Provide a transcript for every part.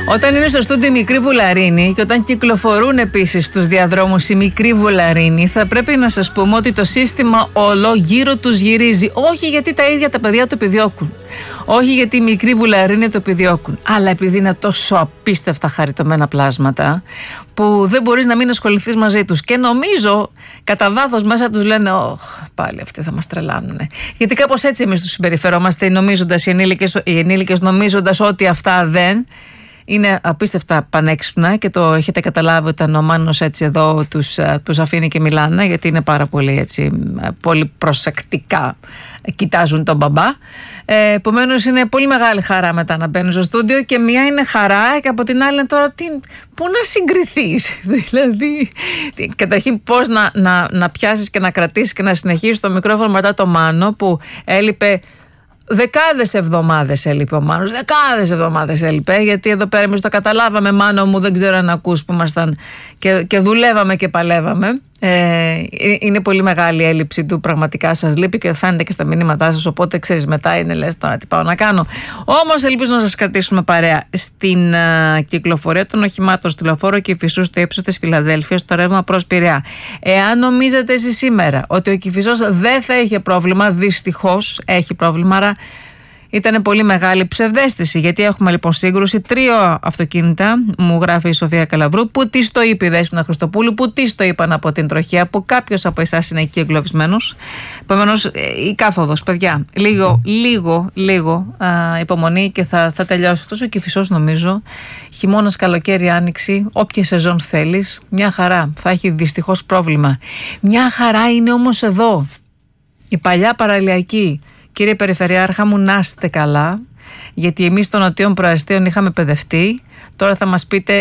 Όταν είναι στο στούντιο η μικρή βουλαρίνη και όταν κυκλοφορούν επίσης στους διαδρόμους οι μικροί βουλαρίνοι, θα πρέπει να σας πούμε ότι το σύστημα όλο γύρω τους γυρίζει. Όχι γιατί τα ίδια τα παιδιά το επιδιώκουν, όχι γιατί οι μικροί βουλαρίνοι το επιδιώκουν, αλλά επειδή είναι τόσο απίστευτα χαριτωμένα πλάσματα που δεν μπορείς να μην ασχοληθείς μαζί τους. Και νομίζω κατά βάθος μέσα τους λένε πάλι αυτοί θα μας τρελάνουνε. Γιατί κάπως έτσι εμείς τους συμπεριφερόμαστε, νομίζοντας οι ενήλικες νομίζοντας ότι αυτά δεν είναι απίστευτα πανέξυπνα και το έχετε καταλάβει όταν ο Μάνος έτσι εδώ τους αφήνει και μιλάνε, γιατί είναι πάρα πολύ έτσι, πολύ προσεκτικά κοιτάζουν τον μπαμπά. Επομένως είναι πολύ μεγάλη χαρά μετά να μπαίνουν στο στούντιο και μία είναι χαρά και από την άλλη είναι τώρα πού να συγκριθείς. Δηλαδή καταρχήν πώς να πιάσεις και να κρατήσεις και να συνεχίσεις το μικρόφωνο μετά το Μάνο που έλειπε. Δεκάδες εβδομάδες έλειπε ο Μάνος, δεκάδες εβδομάδες έλειπε, γιατί εδώ πέρα εμείς το καταλάβαμε, Μάνο μου, δεν ξέρω αν ακούς που ήμασταν και δουλεύαμε και παλεύαμε. Είναι πολύ μεγάλη η έλλειψη του, πραγματικά σας λείπει και φαίνεται και στα μηνύματά σας, οπότε ξέρεις μετά είναι λες τώρα τι πάω να κάνω. Όμως ελπίζω να σας κρατήσουμε παρέα στην κυκλοφορία των οχημάτων στη Λεωφόρο Κηφισού στο ύψος της Φιλαδέλφειας στο ρεύμα προς Πειραιά. Εάν νομίζετε εσείς σήμερα ότι ο Κηφισός δεν θα είχε πρόβλημα, δυστυχώς έχει πρόβλημα, άρα ήταν πολύ μεγάλη ψευδαίσθηση, γιατί έχουμε λοιπόν σύγκρουση 3 αυτοκίνητα, μου γράφει η Σοφία Καλαβρού, που της το είπε η Δέσποινα Χριστοπούλου, που της το είπαν από την τροχέα, που κάποιος από εσάς είναι εκεί εγκλωβισμένος. Επομένως η κάθοδος, παιδιά, λίγο υπομονή και θα τελειώσει αυτός ο Κηφισός, νομίζω, χειμώνας, καλοκαίρι, άνοιξη, όποια σεζόν θέλεις, μια χαρά. Θα έχει δυστυχώς πρόβλημα. Μια χαρά είναι όμως εδώ η παλιά παραλιακή. Κύριε Περιφερειάρχα μου, να είστε καλά, γιατί εμείς των νοτίων προαστίων είχαμε παιδευτεί. Τώρα θα μας πείτε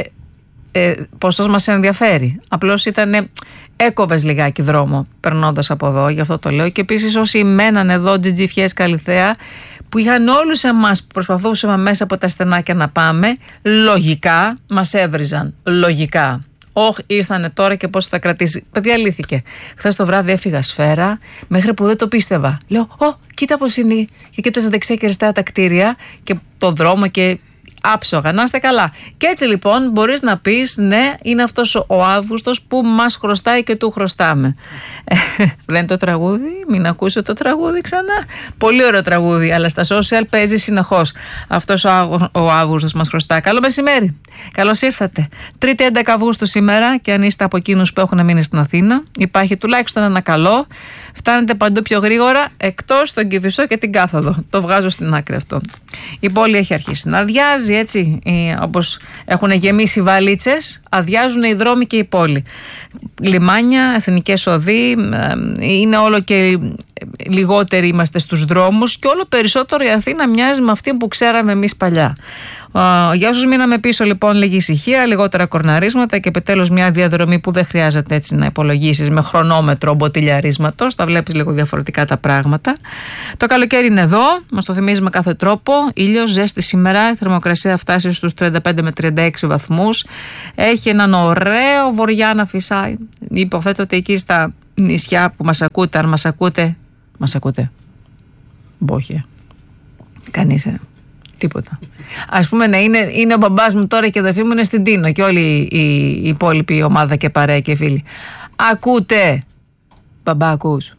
πόσος μας ενδιαφέρει. Απλώς έκοβες λιγάκι δρόμο περνώντας από εδώ, γι' αυτό το λέω. Και επίσης όσοι μέναν εδώ, Τζιτζιφιές, Καλιθέα, που είχαν όλους εμάς που προσπαθούσαμε μέσα από τα στενάκια να πάμε, λογικά μας έβριζαν. Λογικά. Ήρθανε τώρα και πώς θα κρατήσει. Παιδιά, λύθηκε. Χθες το βράδυ έφυγα σφαίρα, μέχρι που δεν το πίστευα. Λέω, κοίτα πως είναι. Και κοίταζα δεξιά και αριστερά τα κτίρια και τον δρόμο και άψογα. Να είστε καλά. Και έτσι λοιπόν μπορείς να πεις, ναι, είναι αυτός ο Αύγουστος που μας χρωστάει και του χρωστάμε. Δεν το τραγούδι, μην ακούσω το τραγούδι ξανά. Πολύ ωραίο τραγούδι, αλλά στα social παίζει συνεχώς. Αυτός ο Αύγουστος μας χρωστά. Καλό μεσημέρι. Καλώς ήρθατε. 3η 11 Αυγούστου σήμερα, και αν είστε από εκείνους που έχουν μείνει στην Αθήνα, υπάρχει τουλάχιστον ένα καλό. Φτάνετε παντού πιο γρήγορα, εκτός τον Κηφισό και την κάθοδο. Το βγάζω στην άκρη αυτό. Η πόλη έχει αρχίσει να αδειάζει, έτσι, όπως έχουν γεμίσει βαλίτσες, αδειάζουν οι δρόμοι και η πόλη. Λιμάνια, εθνικές οδοί, είναι όλο και λιγότεροι είμαστε στους δρόμους και όλο περισσότερο η Αθήνα μοιάζει με αυτή που ξέραμε εμείς παλιά. Για όσους μείναμε πίσω λοιπόν, λίγη ησυχία, λιγότερα κορναρίσματα και επιτέλους μια διαδρομή που δεν χρειάζεται έτσι να υπολογίσεις με χρονόμετρο μποτιλιαρίσματος, θα βλέπεις λίγο διαφορετικά τα πράγματα. Το καλοκαίρι είναι εδώ, μας το θυμίζει με κάθε τρόπο, ήλιος, ζέστη σήμερα, η θερμοκρασία φτάσει στους 35 με 36 βαθμούς, έχει έναν ωραίο βορειά να φυσάει. Υποθέτω ότι εκεί στα νησιά που μας ακούτε, αν μας ακούτε, μπόχια, κανείς τίποτα. Ας πούμε να είναι ο μπαμπάς μου τώρα και η αδερφή μου είναι στην Τίνο και όλη η υπόλοιπη ομάδα και παρέα και φίλοι. Ακούτε? Μπαμπά, ακούς?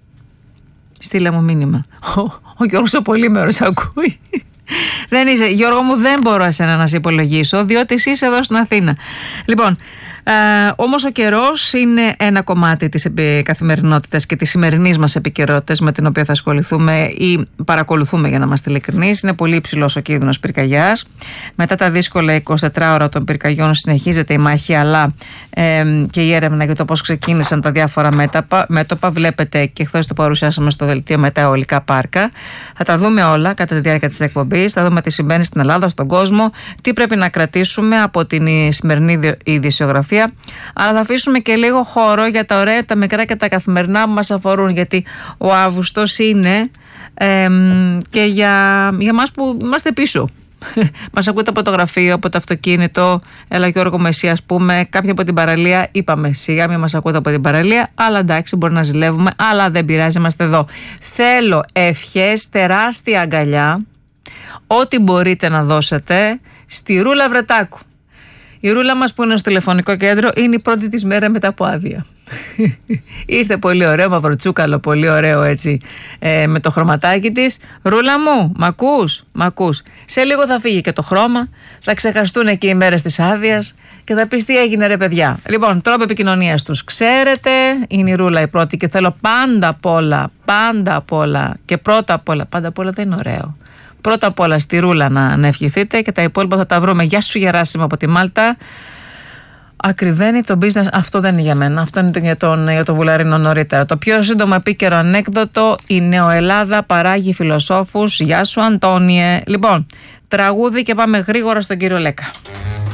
Στείλε μου μήνυμα. Ο Γιώργος ο Πολύμερος ακούει. Δεν είσαι, Γιώργο μου, δεν μπορώ εσένα να σε υπολογίσω, διότι εσύ είσαι εδώ στην Αθήνα. Λοιπόν, όμως ο καιρός είναι ένα κομμάτι της καθημερινότητας και της σημερινής μας επικαιρότητας με την οποία θα ασχοληθούμε ή παρακολουθούμε, για να είμαστε ειλικρινείς. Είναι πολύ υψηλός ο κίνδυνος πυρκαγιάς. Μετά τα δύσκολα 24 ώρα των πυρκαγιών συνεχίζεται η μάχη, αλλά και η έρευνα για το πώς ξεκίνησαν τα διάφορα μέτωπα. Βλέπετε και χθες το παρουσιάσαμε στο δελτίο με τα αιωλικά πάρκα. Θα τα δούμε όλα κατά τη διάρκεια της εκπομπής. Θα δούμε τι συμβαίνει στην Ελλάδα, στον κόσμο, τι πρέπει να κρατήσουμε από την σημερινή ειδησιογραφία. Αλλά θα αφήσουμε και λίγο χώρο για τα ωραία, τα μικρά και τα καθημερινά που μας αφορούν, γιατί ο Αύγουστος είναι και για μας που είμαστε πίσω. Μας ακούτε από το γραφείο, από το αυτοκίνητο. Έλα Γιώργο μου, εσύ ας πούμε, κάποια από την παραλία. Είπαμε σιγά μην μας ακούτε από την παραλία, αλλά εντάξει, μπορεί να ζηλεύουμε, αλλά δεν πειράζει, είμαστε εδώ. Θέλω ευχές, τεράστια αγκαλιά. ό,τι μπορείτε να δώσετε στη Ρούλα Βρετάκου. Η Ρούλα μας που είναι στο τηλεφωνικό κέντρο είναι η πρώτη της μέρα μετά από άδεια. Ήρθε πολύ ωραίο, μαυροτσούκαλο, πολύ ωραίο έτσι, με το χρωματάκι της. Ρούλα μου, μ' ακούς? Σε λίγο θα φύγει και το χρώμα, θα ξεχαστούν εκεί οι μέρες της άδειας και θα πεις τι έγινε ρε παιδιά. Λοιπόν, τρόπο επικοινωνίας τους ξέρετε, είναι η Ρούλα η πρώτη και θέλω πάντα απ' όλα και πρώτα απ' όλα, πάντα απ' όλα δεν είναι ωραίο. Πρώτα απ' όλα στη Ρούλα να ευχηθείτε και τα υπόλοιπα θα τα βρούμε. Γεια σου Γεράσιμο από τη Μάλτα. Ακριβένει το business. Αυτό δεν είναι για μένα. Αυτό είναι για τον Βουλαρίνο νωρίτερα. Το πιο σύντομο επίκαιρο ανέκδοτο: η Νεοελλάδα παράγει φιλοσόφους. Γεια σου Αντώνιε. Λοιπόν, τραγούδι και πάμε γρήγορα στον κύριο Λέκα.